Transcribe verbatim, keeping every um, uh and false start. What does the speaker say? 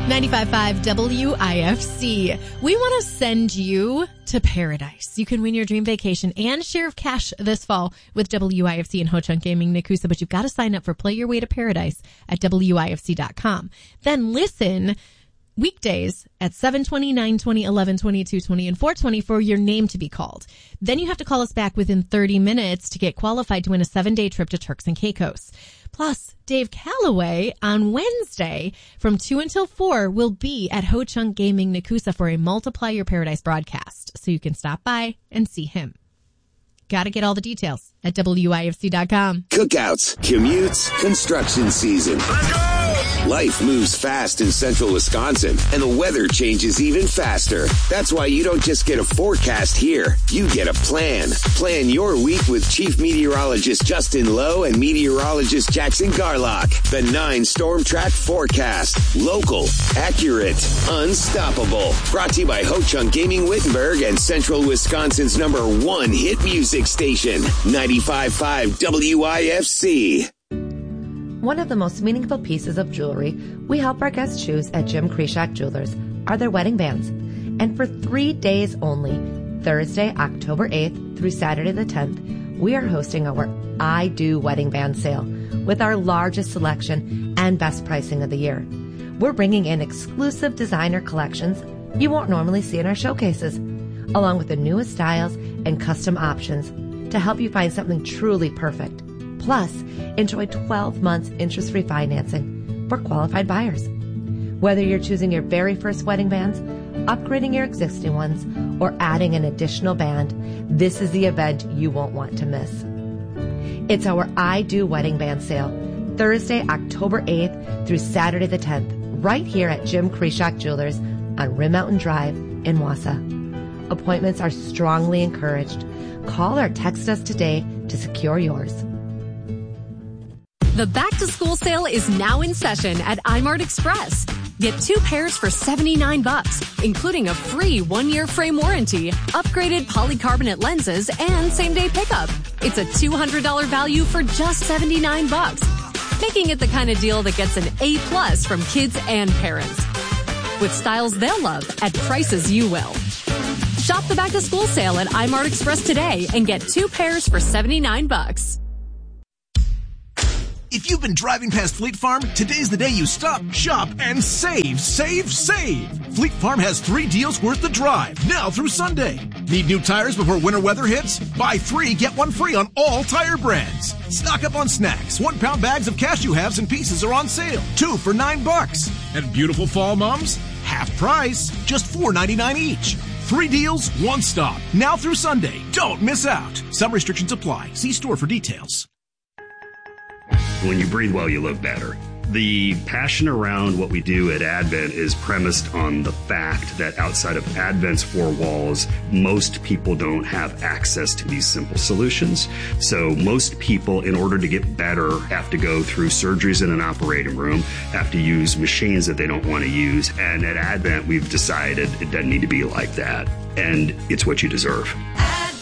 ninety-five point five W I F C. We want to send you to paradise. You can win your dream vacation and share of cash this fall with W I F C and Ho Chunk Gaming Nakusa, but you've got to sign up for Play Your Way to Paradise at W I F C dot com. Then listen weekdays at seven twenty, nine twenty, eleven twenty, two twenty, and four twenty for your name to be called. Then you have to call us back within thirty minutes to get qualified to win a seven-day trip to Turks and Caicos. Plus, Dave Calloway on Wednesday from two until four will be at Ho Chunk Gaming Nakusa for a Multiply Your Paradise broadcast, so you can stop by and see him. Got to get all the details at W I F C dot com. Cookouts, commutes, construction season. Let's go! Life moves fast in central Wisconsin, and the weather changes even faster. That's why you don't just get a forecast here. You get a plan. Plan your week with Chief Meteorologist Justin Lowe and Meteorologist Jackson Garlock. The nine Storm Track Forecast. Local, accurate, unstoppable. Brought to you by Ho Chunk Gaming Wittenberg and Central Wisconsin's number one hit music station, ninety-five point five W I F C. One of the most meaningful pieces of jewelry we help our guests choose at Jim Krishak Jewelers are their wedding bands. And for three days only, Thursday, October eighth through Saturday the tenth, we are hosting our I Do Wedding Band sale with our largest selection and best pricing of the year. We're bringing in exclusive designer collections you won't normally see in our showcases, along with the newest styles and custom options to help you find something truly perfect. Plus, enjoy twelve months interest-free financing for qualified buyers. Whether you're choosing your very first wedding bands, upgrading your existing ones, or adding an additional band, this is the event you won't want to miss. It's our I Do Wedding Band sale, Thursday, October eighth through Saturday the tenth, right here at Jim Krishak Jewelers on Rim Mountain Drive in Wausau. Appointments are strongly encouraged. Call or text us today to secure yours. The back-to-school sale is now in session at iMart Express. Get two pairs for seventy-nine bucks, including a free one-year frame warranty, upgraded polycarbonate lenses, and same-day pickup. It's a two hundred dollars value for just seventy-nine bucks, making it the kind of deal that gets an A plus from kids and parents. With styles they'll love at prices you will. Shop the back-to-school sale at iMart Express today and get two pairs for seventy-nine bucks. If you've been driving past Fleet Farm, today's the day you stop, shop, and save, save, save. Fleet Farm has three deals worth the drive, now through Sunday. Need new tires before winter weather hits? Buy three, get one free on all tire brands. Stock up on snacks. One pound bags of cashew halves and pieces are on sale. Two for nine bucks. And beautiful fall mums? Half price, just four ninety-nine each. Three deals, one stop. Now through Sunday. Don't miss out. Some restrictions apply. See store for details. When you breathe well, you live better. The passion around what we do at Advent is premised on the fact that outside of Advent's four walls, most people don't have access to these simple solutions. So most people, in order to get better, have to go through surgeries in an operating room, have to use machines that they don't want to use. And at Advent, we've decided it doesn't need to be like that. And it's what you deserve.